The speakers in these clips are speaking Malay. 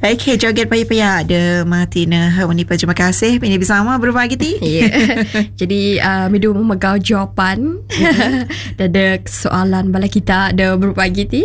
Okay, joget payah-payah ada Martina Hermonipa. Terima kasih Bini bersama berbagi ti. Jadi Midu memegau jawapan. Dan ada soalan bala kita ada berbagi ti.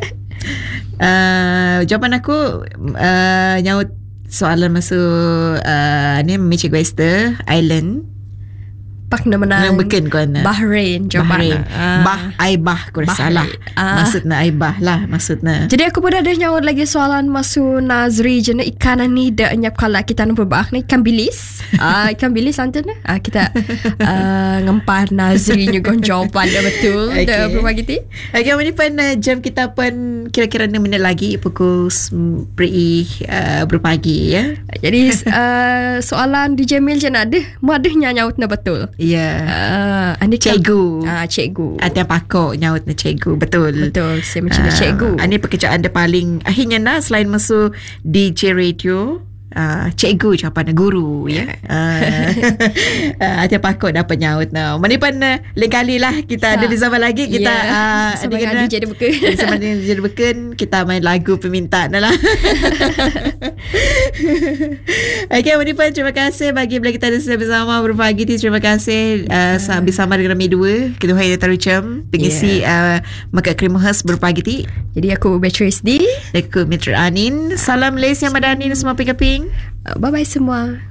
Jawapan aku nyaut soalan masuk ni Mitchell Wester Island. Pak na menang Bahrain jawapan. Aibah aku rasa salah. Maksudnya Aibah lah maksudnya. Jadi aku pun ada nyaut lagi soalan masuk Nazri jenis ikan ni dah nyap kala kita nampak bah ni ikan bilis. Ikan bilis anten kita ngempar Nazri nyugon jawapan dah betul. Dah berbagi ti. Okay, ini pun jam kita pun kira-kira 6 minit lagi pukul 10 berpagi ya. Jadi soalan DJ Mil je nak ada madahnya nyaut na betul. Ya. Cikgu. Cikgu. Ada pakok nyaut na cikgu. Betul. Saya macam cikgu. Ini pekerjaan dia paling akhirnya nak selain masuk DJ radio. Cikgu jawapan guru ya. Ada pakok dapat nyaut now. Manipan lain kali lah kita ada di zaman lagi kita sama dengan DJ dia beken. Sama dengan DJ dia beken kita main lagu permintaan lah. Okay, Manipan terima kasih bagi bila kita ada bersama berbagi ni. Terima kasih bersama dengan Mi 2 kita hai tarucam pengisi Mekat Cream Khas berbagi ti. Jadi aku Beatrice D. Aku Mitra Anin. Salam Les yang Madani semua ping-ping. Bye-bye semua.